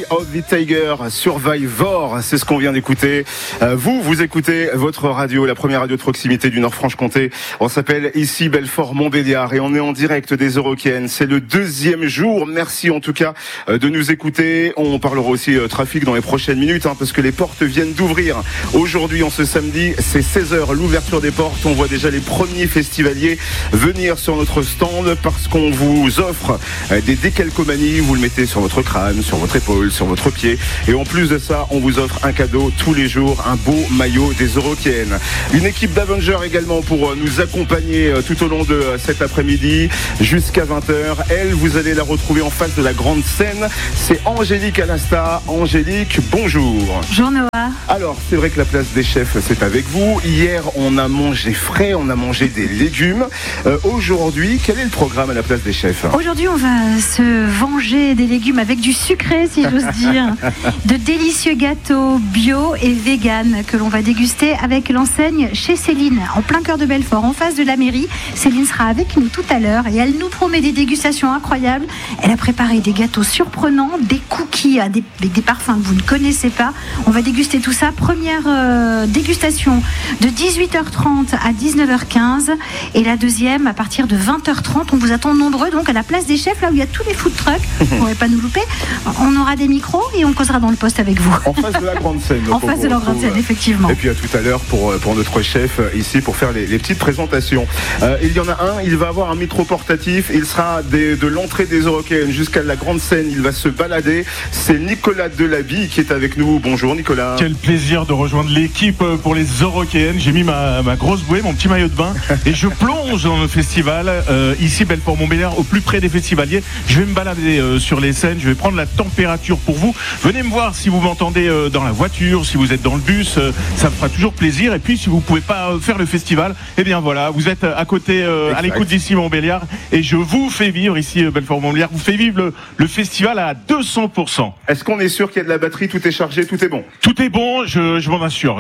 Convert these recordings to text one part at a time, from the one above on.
of the Tiger, Survivor, c'est ce qu'on vient d'écouter. Vous écoutez votre radio, la première radio de proximité du Nord-Franche-Comté. On s'appelle ici Belfort-Montbéliard et on est en direct des Eurokéennes. C'est le 2e jour. Merci en tout cas de nous écouter. On parlera aussi trafic dans les prochaines minutes parce que les portes viennent d'ouvrir. Aujourd'hui, en ce samedi, c'est 16h, l'ouverture des portes. On voit déjà les premiers festivaliers venir sur notre stand parce qu'on vous offre des décalcomanies. Vous le mettez sur votre crâne, sur votre épaule, sur votre pied. Et en plus de ça, on vous offre un cadeau tous les jours, un beau maillot des Eurokéennes. Une équipe d'Avengers également pour nous accompagner tout au long de cet après-midi jusqu'à 20h. Elle, vous allez la retrouver en face de la grande scène. C'est Angélique Anasta. Angélique, bonjour. Bonjour Noah. Alors, c'est vrai que la place des chefs, c'est avec vous. Hier, on a mangé frais, on a mangé des légumes. Aujourd'hui, quel est le programme à la place des chefs ? Aujourd'hui, on va se venger des légumes avec du sucré, si j'ose dire. De délicieux gâteaux bio et vegan que l'on va déguster avec l'enseigne chez Céline, en plein cœur de Belfort, en face de la mairie. Céline sera avec nous tout à l'heure et elle nous promet des dégustations incroyables. Elle a préparé des gâteaux surprenants, des cookies avec des parfums que vous ne connaissez pas. On va déguster tout ça. Première dégustation de 18h30 à 19h15 et la deuxième à partir de 20h30. On vous attend nombreux donc à la place des chefs, là où il y a tous les food trucks. Vous ne pourrez pas nous louper. On aura des micros et on causera dans le poste avec vous. En face de la grande scène. En face de la grande scène, effectivement. Et puis à tout à l'heure pour notre chef ici pour faire les petites présentations. Il y en a un, il va avoir un micro portatif. Il sera de l'entrée des Eurokéennes jusqu'à la grande scène. Il va se balader. C'est Nicolas Delabie qui est avec nous. Bonjour Nicolas. Quel plaisir de rejoindre l'équipe pour les Eurokéennes. J'ai mis ma grosse bouée, mon petit maillot de bain et je plonge dans le festival ici Belfort-Montbéliard au plus près des festivaliers. Je vais me balader sur les scènes, je vais prendre la température pour vous. Venez me voir si vous m'entendez dans la voiture, si vous êtes dans le bus, ça me fera toujours plaisir. Et puis si vous pouvez pas faire le festival, eh bien voilà, vous êtes à côté, à l'écoute d'ici Montbéliard et je vous fais vivre ici Belfort-Montbéliard, vous fais vivre le festival à 200%. Est-ce qu'on est sûr qu'il y a de la batterie, tout est chargé, tout est bon ? Tout est bon, je m'en assure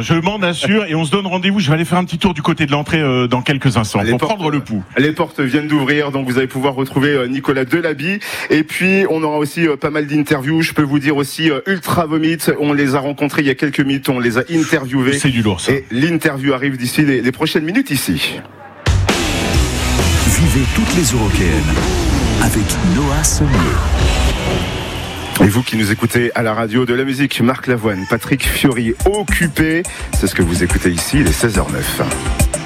et on se donne rendez-vous. Je vais aller faire un petit tour du côté de l'entrée dans quelques instants pour prendre le pouls. Les portes viennent d'ouvrir, donc vous allez pouvoir retrouver Nicolas Delabie. Et puis on aura aussi pas mal d'interviews. Je peux vous dire aussi Ultra Vomit. On les a rencontrés il y a quelques minutes, on les a interviewés. C'est du lourd ça. Et l'interview arrive d'ici les prochaines minutes ici. Vivez toutes les Eurokéennes avec Noah Sommier. Et vous qui nous écoutez à la radio, de la musique, Marc Lavoine, Patrick Fiori, Occupé, c'est ce que vous écoutez ici, il est 16h09.